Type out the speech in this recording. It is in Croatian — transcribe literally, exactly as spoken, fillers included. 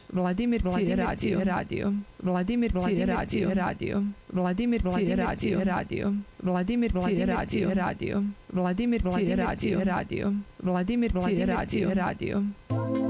Vladimir Radio Radio Vladimir Radio Radio Vladimir Radio Radio Vladimir Radio Radio Vladimir Radio Radio Vladimir Radio Radio